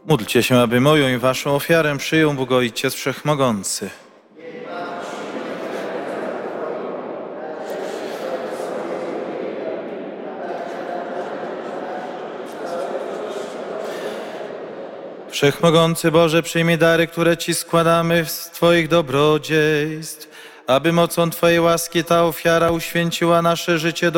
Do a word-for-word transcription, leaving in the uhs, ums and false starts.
Módlcie się, aby moją i waszą ofiarę przyjął Bóg Ojciec Wszechmogący. Wszechmogący Boże, przyjmij dary, które Ci składamy z Twoich dobrodziejstw, aby mocą Twojej łaski ta ofiara uświęciła nasze życie do